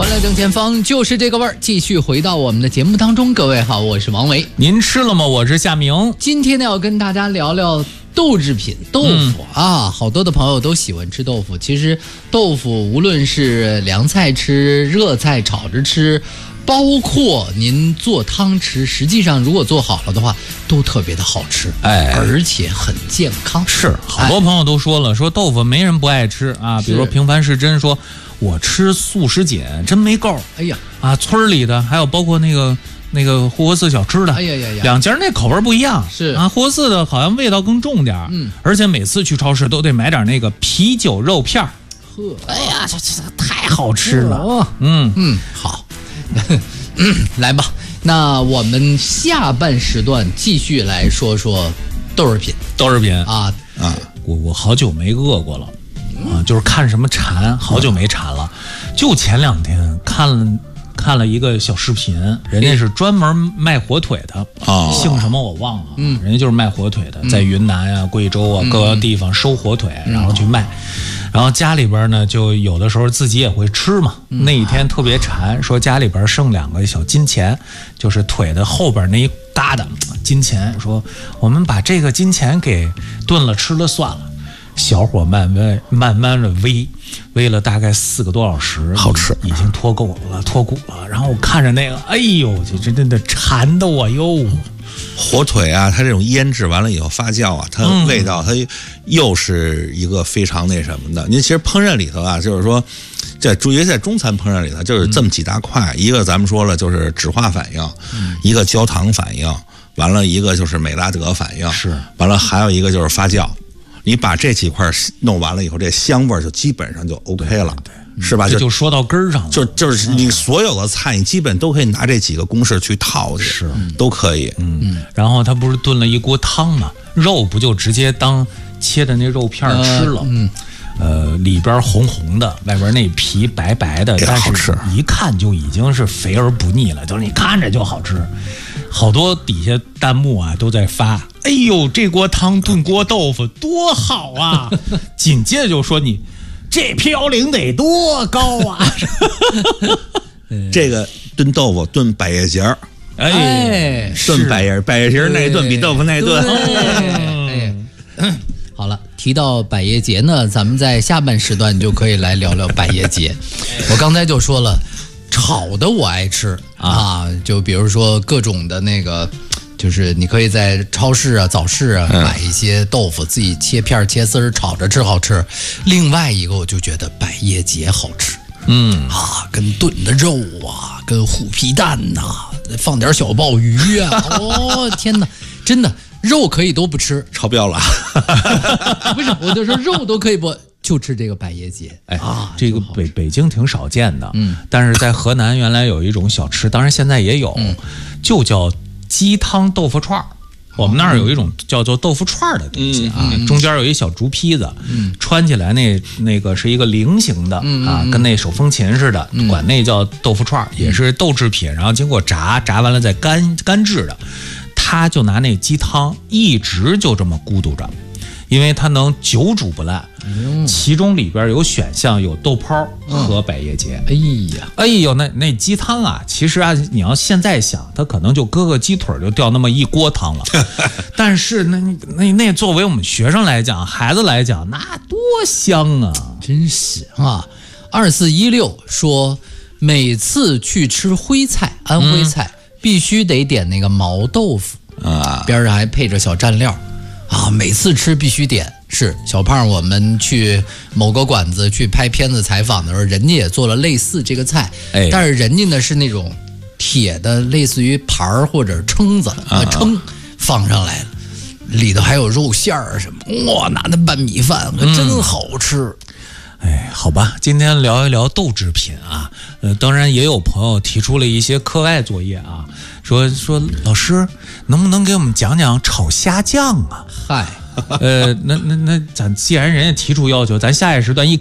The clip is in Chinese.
欢乐正前方就是这个味儿，继续回到我们的节目当中。各位好，我是王维。 您吃了吗？我是夏明。 今天呢，要跟大家聊聊豆制品，豆腐啊，好多的朋友都喜欢吃豆腐。其实豆腐无论是凉菜吃、热菜炒着吃，包括您做汤吃，实际上如果做好了的话，都特别的好吃，而且很健康。 是，好多朋友都说了，说豆腐没人不爱吃啊。比如说平凡是真说，我吃素食碱真没够。 哎呀， 啊，村里的还有包括那个护国寺小吃的， 哎呀， 两家那口味不一样。 是啊，护国寺的好像味道更重点，而且每次去超市都得买点那个啤酒肉片儿。 呵， 哎呀，这太好吃了。 好。来吧，那我们下半时段继续来说说豆制品啊， 我好久没饿过了啊，就是看什么馋，好久没馋了。就前2天看了一个小视频，人家是专门卖火腿的，姓什么我忘了，人家就是卖火腿的，在云南啊、贵州啊各个地方收火腿，然后去卖。然后家里边呢，就有的时候自己也会吃嘛。那一天特别馋，说家里边剩2个小金钱，就是腿的后边那一疙瘩金钱，说我们把这个金钱给炖了吃了算了。小火慢慢的煨了大概4个多小时， 好吃， 已经脱骨了。然后我看着那个，哎呦，这真的馋的我哟。 火腿啊，它这种腌制完了以后发酵啊，它味道它又是一个非常那什么的。您其实烹饪里头啊，就是说，在中餐烹饪里头，就是这么几大块，一个咱们说了就是酯化反应，一个焦糖反应，完了一个就是美拉德反应， 是， 完了还有一个就是发酵。你把这几块弄完了以后，这香味就基本上就 OK 了。对，是吧？ 就说到根儿上了， 就是你所有的菜，你基本都可以拿这几个公式去套去， 是都可以。 然后他不是炖了一锅汤嘛，肉不就直接当切的那肉片吃了？里边红红的，外边那皮白白的，但是一看就已经是肥而不腻了，就是你看着就好吃。好多底下弹幕啊都在发，哎呦，这锅汤炖锅豆腐多好啊！紧接着就说你这嘌呤得多高啊！ 这个炖豆腐炖百叶结儿，炖百叶结儿那顿比豆腐那顿。 好了，提到百叶结呢，咱们在下半时段就可以来聊聊百叶结。我刚才就说了，炒的我爱吃啊，就比如说各种的那个，就是你可以在超市啊、早市啊买一些豆腐，自己切片切丝儿炒着吃好吃。另外一个我就觉得百叶结好吃，跟炖的肉啊，跟虎皮蛋呐，放点小鲍鱼啊，哦天哪，真的。肉可以都不吃， 超标了。 不是，我就说肉都可以不，就吃这个百叶结。 这个北京挺少见的，但是在河南原来有一种小吃，当然现在也有，就叫鸡汤豆腐串儿。我们那儿有一种叫做豆腐串儿的东西啊，中间有一小竹坯子，穿起来那个是一个菱形的啊，跟那手风琴似的，管那叫豆腐串儿，也是豆制品，然后经过炸完了再干制的。他就拿那鸡汤一直就这么咕嘟着，因为它能久煮不烂。其中里边有选项有豆泡和百叶结。哎呦，那鸡汤啊，其实啊，你要现在想，它可能就搁个鸡腿就掉那么一锅汤了。但是那作为我们学生来讲，孩子来讲，那多香啊！ 真是啊！2416说，每次去吃徽菜，安徽菜。必须得点那个毛豆腐啊，边上还配着小蘸料啊，每次吃必须点。是小胖，我们去某个馆子去拍片子采访的时候，人家也做了类似这个菜，但是人家呢是那种铁的，类似于盘儿或者蛏子蛏放上来了，里头还有肉馅儿什么，哇，拿那拌米饭可真好吃。 好吧，今天聊一聊豆制品啊。当然也有朋友提出了一些课外作业啊，说老师能不能给我们讲讲炒虾酱啊？ 嗨， 那咱既然人家提出要求，咱下一时段一